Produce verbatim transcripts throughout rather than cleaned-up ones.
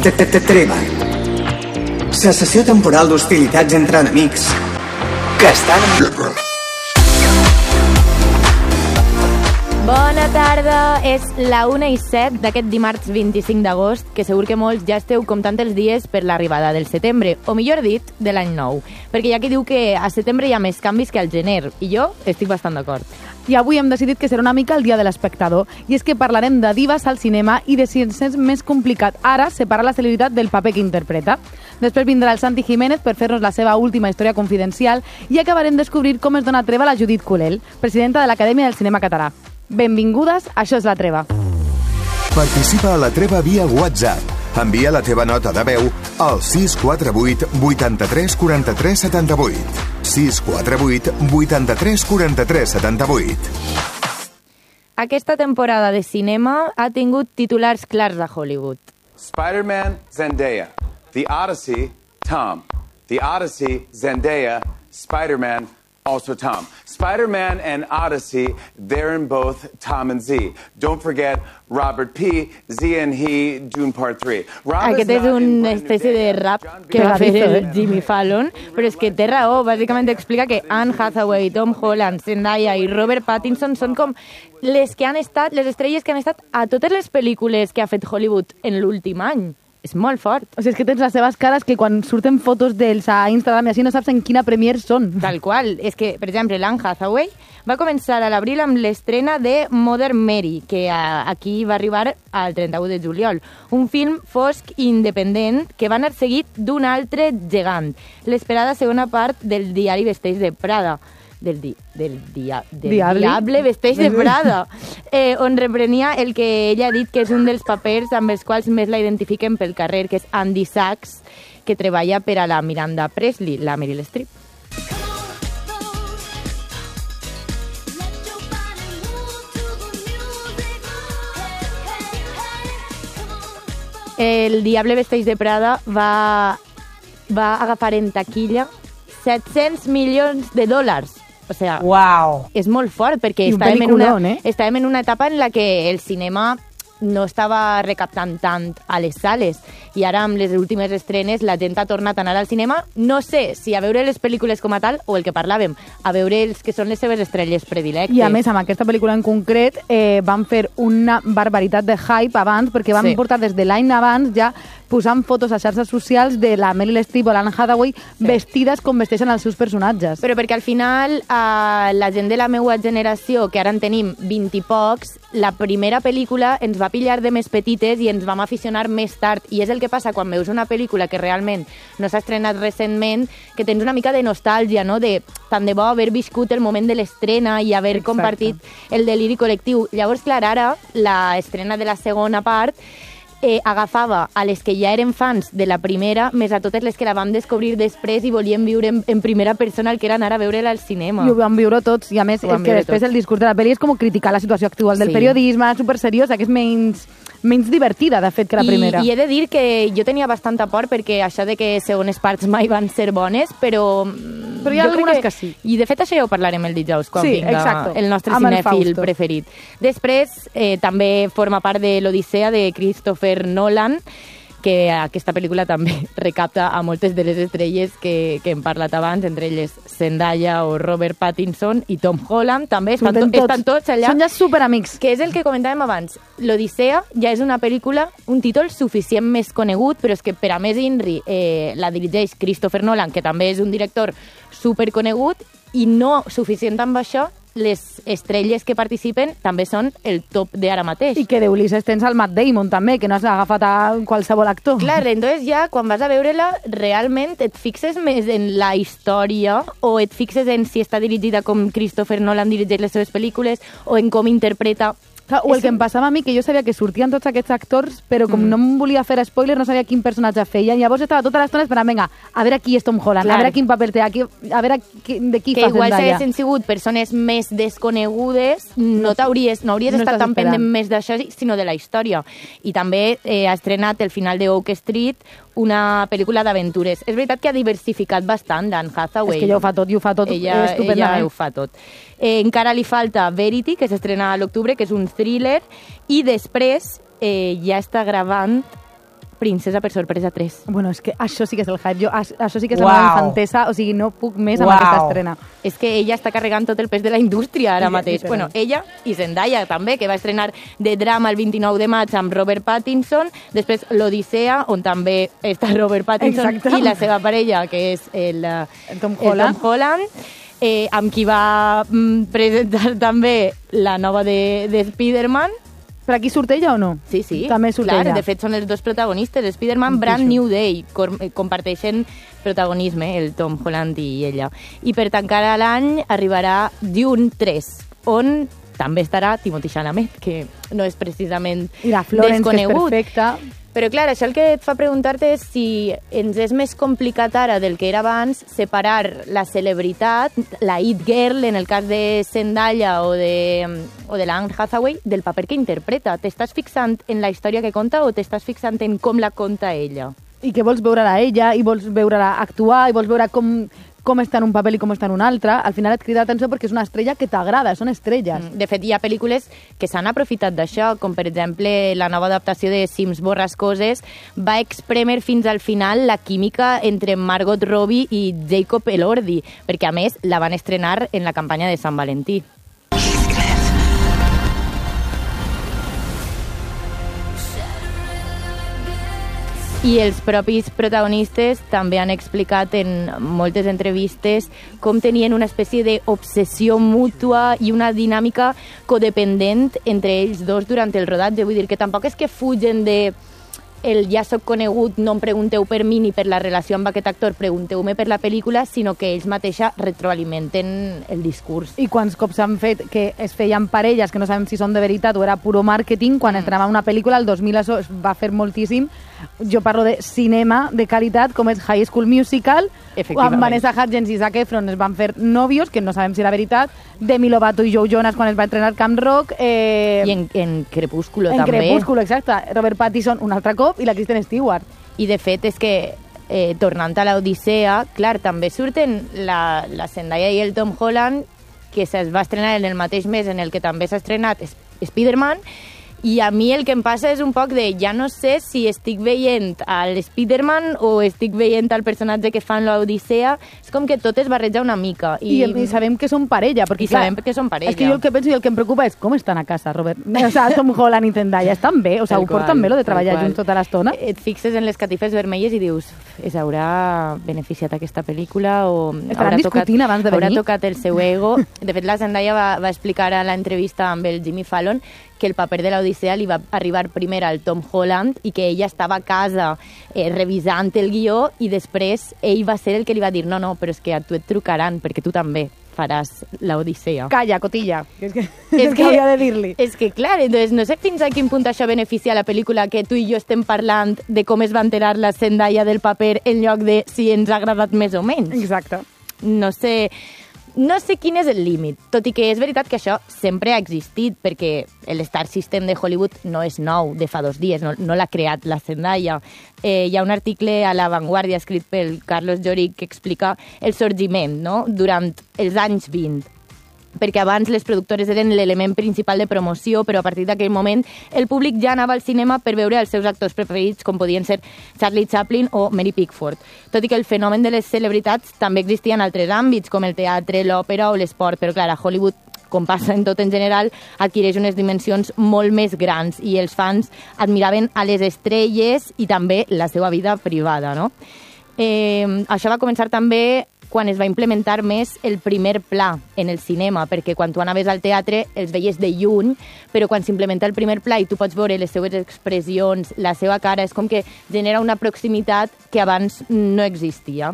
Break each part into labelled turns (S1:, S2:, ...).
S1: Treva. Cessació temporal d'hostilitats entre enemics que estan en guerra.
S2: Bona tarda, és la una i set d'aquest dimarts vint-i-cinc d'agost, que segur que molts ja esteu comptant els dies per l'arribada del setembre, o millor dit, de l'any nou, perquè hi ha qui diu que a setembre hi ha més canvis que al gener, i jo estic bastant d'acord.
S3: I avui hem decidit que serà una mica el dia de l'espectador, i és que parlarem de divas al cinema i de si ens és més complicat ara separar la celebritat del paper que interpreta. Després vindrà el Santi Jiménez per fer-nos la seva última història confidencial i acabarem descobrint com es dona treva a la Judit Culel, presidenta de l'Acadèmia del Cinema Català. Benvingudes, això és La Treva.
S4: Participa a La Treva via WhatsApp. Envia la teva nota de veu al sis quatre vuit vuitanta-tres quaranta-tres setanta-vuit. sis quatre vuit vuitanta-tres quaranta-tres setanta-vuit.
S2: Aquesta temporada de cinema ha tingut titulars clars a Hollywood.
S5: Spider-Man, Zendaya. The Odyssey, Tom. The Odyssey, Zendaya. Spider-Man, also Tom. Spider-Man and Odyssey, they're in both Tom and Z. Don't forget Robert P., Z and He, Dune Part three.
S2: Aquest és una espècie de rap que va fer el Jimmy Fallon, però és que té raó. Bàsicament explica que Anne Hathaway, Tom Holland, Zendaya i Robert Pattinson són com les que han estat, les estrelles que han estat a totes les pel·lícules que ha fet Hollywood en l'últim any. És molt fort.
S3: O sigui, és que tens les seves cares que quan surten fotos d'ells a Instagram i així no saps en quina premier són.
S2: Tal qual. És que, per exemple, l'Anne Hathaway va començar a l'abril amb l'estrena de Mother Mary, que aquí va arribar al trenta-u de juliol. Un film fosc i independent que va anar seguit d'un altre gegant, l'esperada segona part del diari Vesteix de Prada. del, di, del, dia, del Diable Vesteix de Prada, eh, on reprenia el que ella ha dit que és un dels papers amb els quals més la identifiquen pel carrer, que és Andy Sachs, que treballa per a la Miranda Presley, la Meryl Streep. El Diable Vesteix de Prada va, va agafar en taquilla set-cents milions de dòlars. O sea,
S3: wow.
S2: És molt fort, perquè estàvem en, una, eh? estàvem en una etapa en la que el cinema no estava recaptant tant a les sales, i ara amb les últimes estrenes la gent ha tornat a anar al cinema, no sé si a veure les pel·lícules com a tal o el que parlàvem, a veure els que són les seves estrelles predilectes.
S3: I a més, amb aquesta pel·lícula en concret eh, van fer una barbaritat de hype abans, perquè van sí. portar des de l'any abans ja posant fotos a xarxes socials de la Meryl Streep o l'Anne Hathaway sí. vestides com vesteixen els seus personatges.
S2: Però perquè al final eh, la gent de la meva generació, que ara en tenim vint i pocs, la primera pel·lícula ens va pillar de més petites i ens vam aficionar més tard, i és el que passa quan veus una pel·lícula que realment no s'ha estrenat recentment, que tens una mica de nostàlgia, no? De tant de bo haver viscut el moment de l'estrena i haver Exacte. compartit el deliri col·lectiu. Llavors, clar, ara l'estrena de la segona part Eh, agafava a les que ja eren fans de la primera, més a totes les que la vam descobrir després i volien viure en, en primera persona el que era anar a veure-la al cinema.
S3: I ho vam viure tots, i a més, és que després tots. El discurs de la pel·li és com criticar la situació actual del sí. periodisme, super seriosa, que és menys, menys divertida, de fet, que la
S2: I,
S3: primera.
S2: I he de dir que jo tenia bastanta por, perquè això de que segones parts mai van ser bones, però...
S3: Però hi ha algunes que... que sí.
S2: I de fet això ja ho parlarem el dijous, quan
S3: sí,
S2: vinga
S3: exacto.
S2: el nostre
S3: Amb
S2: cinèfil preferit. Després, eh, també forma part de l'Odissea de Christopher Nolan, que aquesta pel·lícula també recapta a moltes de les estrelles que, que hem parlat abans, entre elles Zendaya o Robert Pattinson i Tom Holland, també estan, to, estan tots allà.
S3: Són ja superamics.
S2: Que és el que comentàvem abans. L'Odissea ja és una pel·lícula, un títol suficient més conegut, però és que per a més Inri eh, la dirigeix Christopher Nolan, que també és un director superconegut, i no suficient amb això, les estrelles que participen també són el top d'ara mateix.
S3: I que d'Ulisses tens el Matt Damon també, que no has agafat a qualsevol actor.
S2: Clar, entonces ja quan vas a veure-la realment et fixes més en la història o et fixes en si està dirigida com Christopher Nolan dirigeix les seves pel·lícules o en com interpreta.
S3: O el que em passava a mi, que jo sabia que sortien tots aquests actors, però com mm. no em volia fer spoiler, no sabia quin personatge feia. Llavors estava tota l'estona esperant, vinga, a veure qui és Tom Holland, Clar. a veure quin paper té, aquí, a veure qui, de qui
S2: que
S3: fa Zendaya. Que
S2: igual si haguessin sigut persones més desconegudes, no t'hauries no hauries no estat tan pendent més d'això, sinó de la història. I també eh, ha estrenat el final de Oak Street, una pel·lícula d'aventures. És veritat que ha diversificat bastant Anne Hathaway.
S3: És que ella ho fa tot, i ho fa tot
S2: ella,
S3: estupendament.
S2: Ella ho fa tot. Eh, encara li falta Verity, que s'estrena a l'octubre, que és un thriller, i després eh, ja està gravant Princesa per sorpresa tres.
S3: Bueno, és que això sí que és el hype. Jo, això sí que és
S6: Uau.
S3: la meva infantesa, o sigui, no puc més amb
S6: Uau.
S3: aquesta estrena.
S2: És que ella està carregant tot el pes de la indústria ara
S3: Sí,
S2: mateix.
S3: literal.
S2: Bueno, ella i Zendaya també, que va estrenar The Drama el vint-i-nou de maig amb Robert Pattinson, després l'Odissea, on també està Robert Pattinson
S3: Exacte.
S2: i la seva parella, que és el, eh,
S3: El Tom
S2: el
S3: Holland.
S2: Tom Holland eh, amb qui va mm, presentar també la nova de, de Spider-Man.
S3: Però aquí surt ella o no?
S2: Sí, sí.
S3: També surt
S2: Clar,
S3: ella.
S2: de fet, són els dos protagonistes. Spider-Man,
S3: Un
S2: Brand
S3: piso.
S2: New Day. Com- eh, Comparteixen protagonisme, el Tom Holland i ella. I per tancar a l'any arribarà Dune tres, on també estarà Timothée Chalamet, que no és precisament
S3: I la Florence, que és
S2: desconegut.
S3: perfecta.
S2: Però clar, això el que et fa preguntar-te és si ens és més complicat ara del que era abans separar la celebritat, la it girl, en el cas de Zendaya o de, o de la Anne Hathaway, del paper que interpreta. T'estàs fixant en la història que conta o t'estàs fixant en com la conta ella?
S3: I que vols veure-la a ella, i vols veure-la actuar, i vols veure com, com està en un paper i com està en un altre. Al final et crida l'atenció perquè és una estrella que t'agrada, són estrelles.
S2: De fet, hi ha pel·lícules que s'han aprofitat d'això, com per exemple la nova adaptació de Sims Borrascoses va exprémer fins al final la química entre Margot Robbie i Jacob Elordi, perquè a més la van estrenar en la campanya de Sant Valentí. I els propis protagonistes també han explicat en moltes entrevistes com tenien una espècie d'obsessió mútua i una dinàmica codependent entre ells dos durant el rodatge. Vull dir que tampoc és que fugen de el ja soc conegut, no em pregunteu per mi ni per la relació amb aquest actor, pregunteu-me per la pel·lícula, sinó que ells mateixa retroalimenten el discurs.
S3: I quants cops s'han fet que es feien parelles que no sabem si són de veritat o era puro màrqueting, quan mm. estrenava una pel·lícula, el dos mil això es va fer moltíssim. Jo parlo de cinema de qualitat, com és High School Musical, amb Vanessa Hudgens i Zac Efron es van fer nòvios, que no sabem si era veritat, Demi Lovato i Joe Jonas quan es va entrenar Camp Rock... Eh,
S2: I en, en Crepúsculo
S3: en
S2: també.
S3: En Crepúsculo, exacte. Robert Pattinson un altre cop i la Kristen Stewart.
S2: I de fet és que, eh, tornant a l'Odissea, clar, també surten la, la Zendaya i el Tom Holland, que es va estrenar en el mateix mes en el que també s'ha estrenat Spider-Man, i a mi el que em passa és un poc de ja no sé si estic veient a l'Spider-Man o estic veient al personatge que fan l'Odissea. És com que tot es barreja una mica.
S3: I, I, i sabem que són parella. Perquè,
S2: I clar, sabem que són parella.
S3: És que jo el que penso i el que em preocupa és com estan a casa, Robert. O sea, Tom Holland i Zendaya estan bé? O sea, ho porten bé, lo de treballar junts tota l'estona?
S2: Et fixes en les catifes vermelles i dius, es haurà beneficiat aquesta pel·lícula o
S3: estaran discutint
S2: tocat,
S3: abans de
S2: haurà
S3: venir?
S2: tocat el seu ego. De fet, la Zendaya va, va explicar a l'entrevista amb el Jimmy Fallon que el paper de l'Odissea li va arribar primer al Tom Holland i que ella estava a casa eh, revisant el guió i després ell va ser el que li va dir no, no, però és que a tu et trucaran perquè tu també faràs l'Odissea.
S3: Calla, cotilla. Que és que,
S2: és
S3: que, que hauria de dir-li.
S2: És que, clar, entonces, no sé fins a quin punt això beneficia la pel·lícula que tu i jo estem parlant de com es va enterar la Zendaya del paper en lloc de si ens ha agradat més o menys.
S3: Exacte.
S2: No sé... No sé quin és el límit, tot i que és veritat que això sempre ha existit, perquè l'Star System de Hollywood no és nou de fa dos dies, no, no l'ha creat la Zendaya. Eh, hi ha un article a La Vanguardia escrit pel Carlos Lloric que explica el sorgiment, no?, durant els anys vint, perquè abans les productores eren l'element principal de promoció, però a partir d'aquell moment el públic ja anava al cinema per veure els seus actors preferits, com podien ser Charlie Chaplin o Mary Pickford. Tot i que el fenomen de les celebritats també existia en altres àmbits, com el teatre, l'òpera o l'esport, però clar, a Hollywood, com passa en tot en general, adquireix unes dimensions molt més grans i els fans admiraven a les estrelles i també la seva vida privada, no? Eh, això va començar també quan es va implementar més el primer pla en el cinema, perquè quan tu anaves al teatre els veies de lluny, però quan s'implementa el primer pla i tu pots veure les seues expressions, la seva cara, és com que genera una proximitat que abans no existia.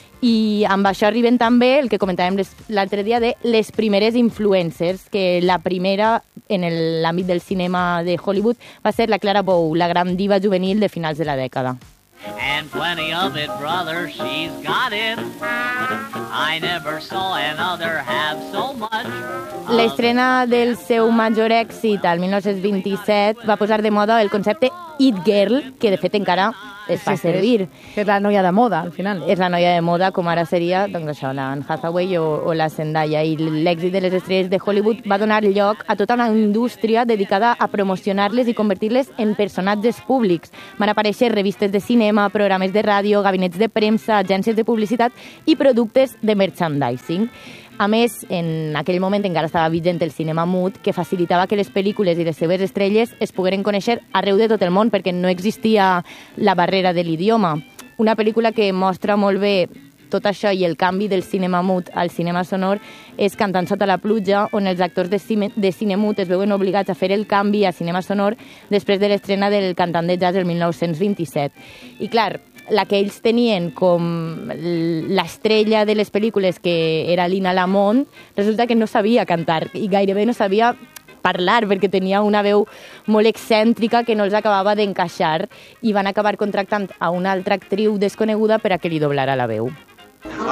S2: I amb això arriben també el que comentàvem l'altre dia de les primeres influencers, que la primera en l'àmbit del cinema de Hollywood va ser la Clara Bow, la gran diva juvenil de finals de la dècada.
S7: And plenty of it, brother, she's got it. I never saw another have so much.
S2: L'estrena del seu major èxit, el mil nou-cents vint-i-set, va posar de moda el concepte It Girl, que de fet encara es fa servir.
S3: Que és la noia de moda, al final.
S2: És la noia de moda, com ara seria doncs això, la Anne Hathaway o, o la Zendaya. I l'èxit de les estrelles de Hollywood va donar lloc a tota una indústria dedicada a promocionar-les i convertir-les en personatges públics. Van aparèixer revistes de cinema, programes de ràdio, gabinets de premsa, agències de publicitat i productes de merchandising. A més, en aquell moment encara estava vigent el cinema mut, que facilitava que les pel·lícules i les seves estrelles es pogueren conèixer arreu de tot el món, perquè no existia la barrera de l'idioma. Una pel·lícula que mostra molt bé tot això i el canvi del cinema mut al cinema sonor és Cantant sota la pluja, on els actors de cine, de cine mut es veuen obligats a fer el canvi a cinema sonor després de l'estrena del cantant de jazz el mil nou-cents vint-i-set. I clar, la que ells tenien com l'estrella de les pel·lícules, que era Lina Lamont, resulta que no sabia cantar i gairebé no sabia parlar perquè tenia una veu molt excèntrica que no els acabava d'encaixar i van acabar contractant a una altra actriu desconeguda per a que li doblara la veu.